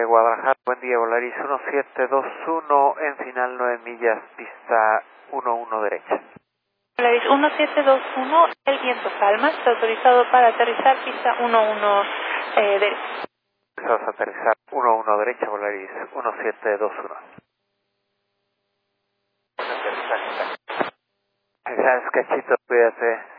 Guadalajara, buen día, Volaris 1721 en final 9 millas, pista 11 derecha. Volaris 1721, el viento calma, está autorizado para aterrizar pista 11 derecha. Vamos a aterrizar 11 derecha, Volaris 1721. Gracias, cachito, cuídate.